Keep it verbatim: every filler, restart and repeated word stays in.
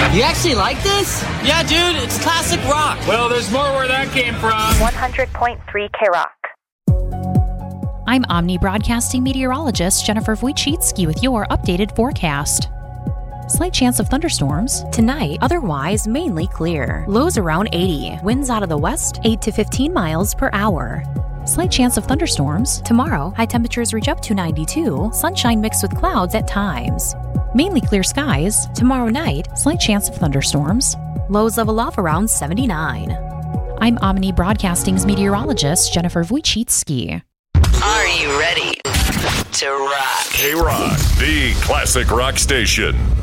You actually like this? Yeah, dude, it's classic rock. Well, there's more where that came from. one hundred point three K-Rock. I'm Omni Broadcasting meteorologist Jennifer Wojcicki with your updated forecast. Slight chance of thunderstorms. Tonight, otherwise mainly clear. Lows around eighty. Winds out of the west, eight to fifteen miles per hour. Slight chance of thunderstorms. Tomorrow, high temperatures reach up to ninety-two. Sunshine mixed with clouds at times. Mainly clear skies. Tomorrow night, slight chance of thunderstorms. Lows level off around seventy-nine. I'm Omni Broadcasting's meteorologist Jennifer Wojcicki. Are you ready to rock? K-Rock, the classic rock station.